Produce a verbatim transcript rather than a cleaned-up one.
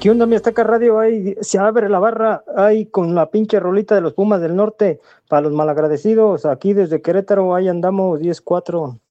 ¿Qué onda, mi Azteca Radio? Ahí se abre la barra ahí con la pinche rolita de los Pumas del Norte para los malagradecidos. Aquí desde Querétaro, ahí andamos diez cuatro.